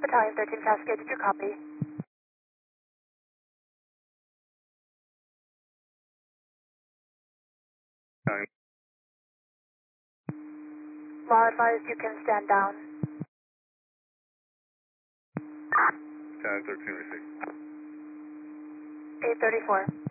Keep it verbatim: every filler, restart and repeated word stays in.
Battalion thirteen Cascade, did you copy? Battalion. Law advised you can stand down. Battalion thirteen received. eight thirty-four.